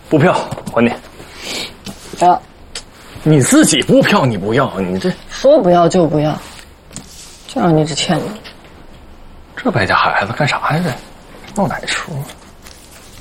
布票还你。 不要。 你自己布票你不要，你这说不要就不要，就让你一直欠你。 这败家孩子干啥呀？这闹哪出？